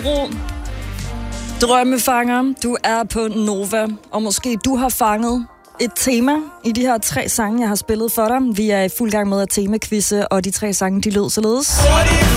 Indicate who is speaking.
Speaker 1: Hobro. Drømmefanger, du er på Nova, og måske du har fanget et tema i de her 3 sange, jeg har spillet for dig. Vi er i fuld gang med at temaqudse, og de 3 sange, de lød således.